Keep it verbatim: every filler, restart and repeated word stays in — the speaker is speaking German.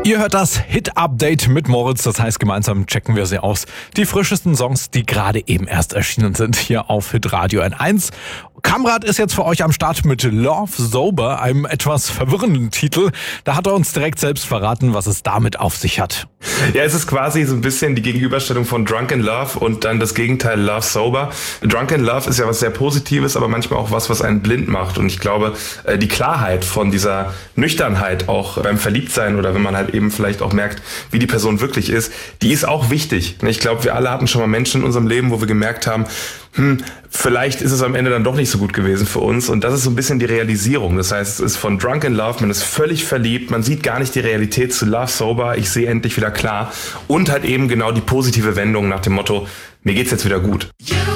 Ihr hört das Hit-Update mit Moritz, das heißt gemeinsam checken wir sie aus. Die frischesten Songs, die gerade eben erst erschienen sind, hier auf Hitradio N eins. Kamrat ist jetzt für euch am Start mit Love Sober, einem etwas verwirrenden Titel. Da hat er uns direkt selbst verraten, was es damit auf sich hat. Ja, es ist quasi so ein bisschen die Gegenüberstellung von Drunk in Love und dann das Gegenteil Love Sober. Drunk in Love ist ja was sehr Positives, aber manchmal auch was, was einen blind macht. Und ich glaube, die Klarheit von dieser Nüchternheit auch beim Verliebtsein oder wenn man halt eben vielleicht auch merkt, wie die Person wirklich ist, die ist auch wichtig. Ich glaube, wir alle hatten schon mal Menschen in unserem Leben, wo wir gemerkt haben, hm, vielleicht ist es am Ende dann doch nicht so gut gewesen für uns. Und das ist so ein bisschen die Realisierung. Das heißt, es ist von Drunk in Love, man ist völlig verliebt, man sieht gar nicht die Realität, zu Love Sober, ich sehe endlich wieder klar. Und halt eben genau die positive Wendung nach dem Motto, mir geht's jetzt wieder gut.